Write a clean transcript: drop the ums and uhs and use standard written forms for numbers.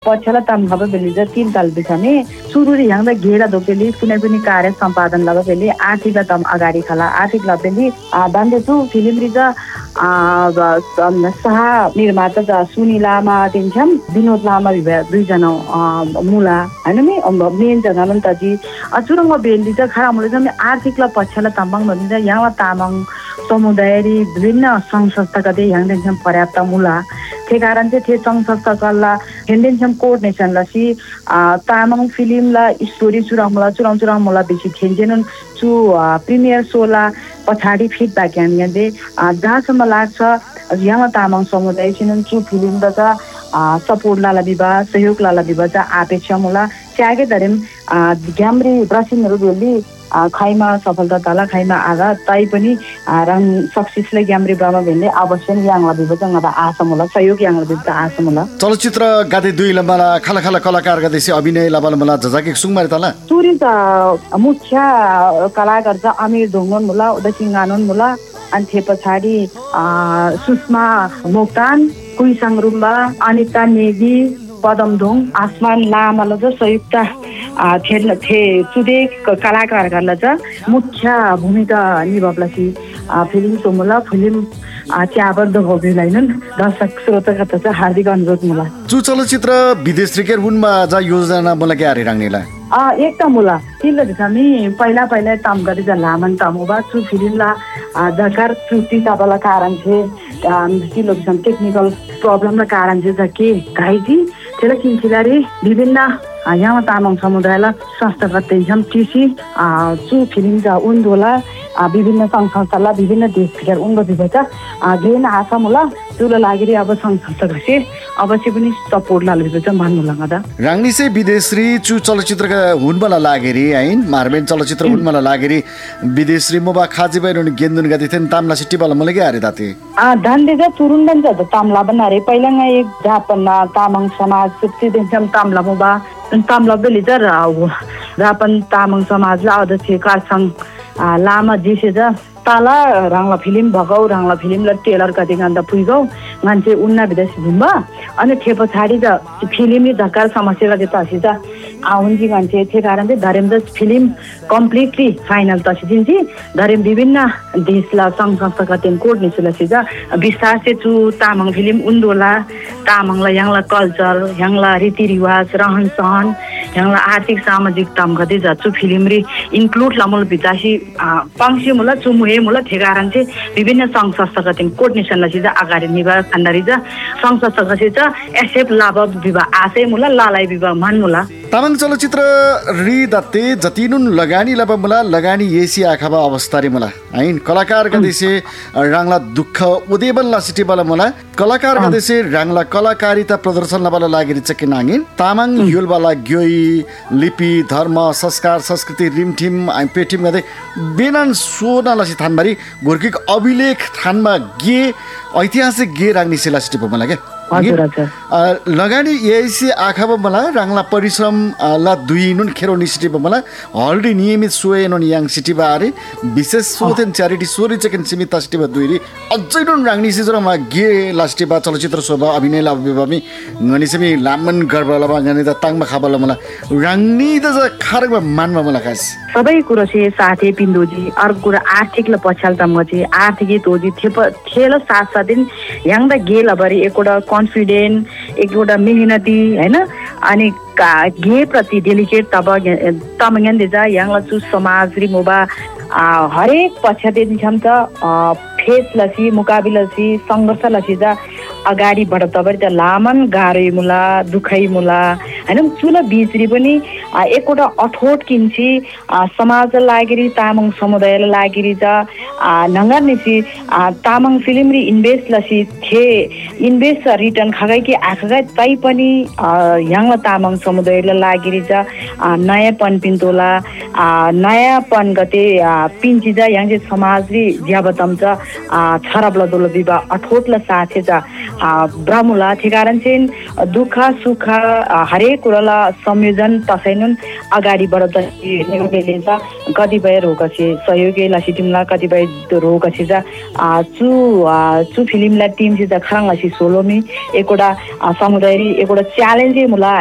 पछ्याला ताम खबर बेली चाहिँ 3 ताल बिछाने सुरुरी ह्याङ्दा घेरा दोपेली कुनै पनि कार्य सम्पादन लगा बेली आर्थिक तम अगाडि खला आर्थिक लबेली दान्देछु फिल्म रिजा सह निर्माता जा सुनी लामा दिन्छम विनोद लामा दुई जना मुला हैन नि मेन जग्गा मन तजी अचुरंग बेली चाहिँ खरा मुले चाहिँ आर्थिक ल पछ्याला तामाङ भनिन्छ यहाँ तामाङ समुदायरी विभिन्न संघ संस्था कतै ह्याङ्देन्छम पर्याप्त मुला त्यही कारण चाहिँ त्यो संघ संस्था कल्ला ह्याङ्देन्छम कोर्डिनेसन लसी तामाङ फिल्मला स्टोरी चुरामुला बेसी खेल्छन् चु प्रिमियर सोला पछाडि फिडब्याक ह्याङ्दे जहाँसम्म लाग्छ यहाँ तामाङ समुदाय छिन् चु फिल्म त सपोर्ट लाला विवाह सहयोग लाला विवाह चाहिँ अपेक्षा मुला त्यागे धरेम ग्याम्री ब्रसिनहरू बोली खाइमा सफलता तला खाइमा आगा तै पनि रङ सक्सेसले ग्याम्री ब्रामा भेन्ने अवश्य याङला विभजन अब आसमुला सहयोग याङला विभजन आसमुला चलचित्र गादे दुई लम्बाला खला कलाकार गदेसी अभिनय लबल मला जजाके सुङमारे तला तुरी त मुख्य कलाकार चाहिँ अमीर ढोङ्गन मुला उदसिङ गानन मुला अनि त्यो पछाडि सुषमा मोक्तान कुइसाङ रुम्बा अनिता नेगी पदमधोङ आसमान लामाला चाहिँ संयुक्त चुदे कलाकारहरूलाई चाहिँ मुख्य भूमिका निभावलासी फिल्म सोमुला फिल्म च्याबद्ध भोगिलाइनन् दर्शक श्रोताका चाहिँ हार्दिक अनुरोध मुला चु चलचित्र विदेश रिकेर हुनमा जा योजना मला के आरे राङ्नेला एकता मुला तिल्लो दिसामी पहिला ताम गरी जा लामन तामुबा चु फिल्मला जकार त्रुटि ताबला कारण छे तिल्लो दिसाम टेक्निकल प्रब्लम र कारण चाहिँ के गाइजी त्यसलाई किनखिलारी विभिन्न यहाँ तामाङ समुदायलाई स्वास्थ्य गतिन्छौँ टिसी चु फिल्म जा उन्दोला विभिन्न सङ्घ संस्थालाई विभिन्न देशतिर उन्दो दिँदैछ घेन आसामुला तुला लागि अब सङ्घ संस्था घसे अवश्य पनि सपोर्ट लाले चाहिँ भन्नु लगा राङ्निसे विदेशी चु चलचित्रका हुनबला लागेरी हैन मार्बेन चलचित्र हुनबला लागेरी विदेशी मोबा खाजिबाइ रन गेन्दुन गति थिन तामला सिटीबला मलाई के हारे दाते दान्डे जा तुरुन्डन जा तामला बनारे पहिला एक जापान तामाङ समाज सुप्ति दिन्छम तामला मोबा तामला बेली जा जापान तामाङ समाजला अध्यक्ष कारसङ लामा जिसे जा ताला राङ्ला फिल्म भगाउ राङ्ला फिल्मलाई टेलर कति गन्दा पुइगौ मान्छे उन्ना विदेश घुम्बा अनि त्यो पछाडि त फिल्मले धक्का समस्या गरे तसी त आउन्जी मान्छे त्यही कारण चाहिँ धरेम द फिल्म कम्प्लिटली फाइनल तसी दिन्छ धरेम विभिन्न देशला सङ्घ संस्था कति कोर्डिनेसन सिजा विस्तार से चु तामाङ फिल्म उन्दोला तामाङला यहाँला कल्चर यहाँला रीतिरिवाज रहन सहन यहाँला आर्थिक सामाजिक ताम गते जा चु फिल्म रे इन्क्लुड लमल बितासी पंक्षी मुला चुमुहे मुला ठेगारन चाहिँ विभिन्न सङ्घ संस्था कति कोर्डिनेसन लसिजा अगाडि निभा खण्डरिजा सङ्घ संस्था कसिजा एसेप लाभ विवाह आशय मुला लालाई विवाह मान मुला तामाङ चलचित्र रि दत्ते जतिनुन लगानी लब मुला लगानी येसी आखाबा अवस्था रे मुला हैन कलाकार गदेसे राङला दुःख उदेबल ला सिटी बला मुला कलाकार गदेसे राङला कलाकारिता प्रदर्शन लबला लागि चके नागिन तामाङ युल बला ग्योई लिपि धर्म संस्कार संस्कृति रिमठिम पेठिम गदे बेनान सोना लसी थानबारी गोर्किक अभिलेख थानमा गे ऐतिहासिक गे राङ्नी सेला सिटी बला के लगानी येसी आखाबा मला राङला परिश्रम ला दुई नुन खेरो निसिटी मला हलडी नियमित सोए नुन याङ सिटी बारे विशेष सोथेन च्यारिटी सोरी चकेन सीमित सिटी बा दुईरी अझै नुन राङनी सिजरमा गे लास्टी बा चलचित्र शोभा अभिनय ला बिबामी ngani semi लामन गर्बला बा ngani त ताङमा खाबला मला राङनी त खारगमा मानमा मला खास सबै कुरा से साथे पिन्दोजी अर्को कुरा आर्थिक ल पछाल तम चाहिँ आर्थिक तोजी थेल साथ साथ याङ द गेल अबरी एकवटा कन्फिडेन्ट एकवटा मेहनती हैन अनि गे प्रति डेलिकेट तब दिजा याङला चु समाज रि मोबा हरेक पक्ष दिन्छम त फेस लसी मुकाबिला लसी संघर्ष लसी जा अगाडि बढ तबरी त लामन गाह्रै मुला दुखै मुला हैन चुला बिचरी पनि एकवटा अठोट किन्छी समाज लागि तामाङ समुदायलाई लागि जा नंगर निसी तामाङ फिल्म रि इन्भेस्ट लसी थे इन्भेस्ट रिटर्न खगै कि आखगै तै पनि याङला तामाङ समुदायलाई लागि जा नयाँ पन पिन्तोला नयाँपन गते पिन्चिजा यांजे समाजरी ज्याबतमचा छराबला दोल बिबा अठोटला साथेचा ब्राह्मणला ठेकारण चाहिँ दुःख सुख हरेक कुराला संयोजन तसैनुन अगाडि बढ्दै नेगेलेन्छ कतिपय रोगसे सहयोगी लासिटिमला कतिपय रोगसे चु फिल्मला टिम चाहिँ खराङ लासी सोलोमी एकवटा समुदाय एकवटा च्यालेन्ज मुला